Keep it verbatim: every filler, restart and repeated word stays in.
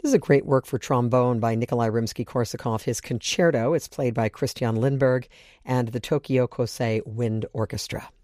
This is a great work for trombone by Nikolai Rimsky-Korsakov. His concerto, it's played by Christian Lindberg and the Tokyo Kosei Wind Orchestra.